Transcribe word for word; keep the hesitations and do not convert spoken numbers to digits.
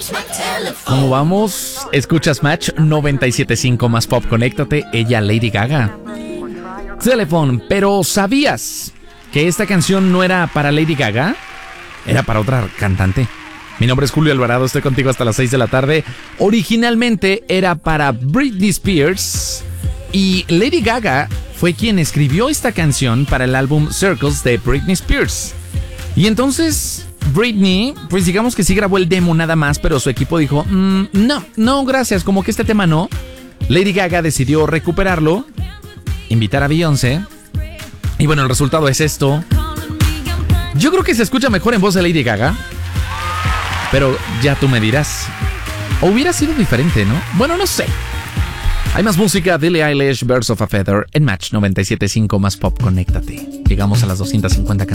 ¿Cómo vamos? Escuchas Match noventa y siete punto cinco más pop. Conéctate, ella Lady Gaga. Telephone, pero ¿sabías que esta canción no era para Lady Gaga? Era para otra cantante. Mi nombre es Julio Alvarado, estoy contigo hasta las seis de la tarde. Originalmente era para Britney Spears y Lady Gaga fue quien escribió esta canción para el álbum Circles de Britney Spears. Y entonces Britney, pues digamos que sí grabó el demo nada más, pero su equipo dijo, mmm, no, no, gracias, como que este tema no. Lady Gaga decidió recuperarlo, invitar a Beyoncé, y bueno, el resultado es esto. Yo creo que se escucha mejor en voz de Lady Gaga, pero ya tú me dirás. O hubiera sido diferente, ¿no? Bueno, no sé. Hay más música, Billie Eilish, Birds of a Feather, en Match noventa y siete punto cinco más pop. Conéctate. Llegamos a las doscientas cincuenta canciones.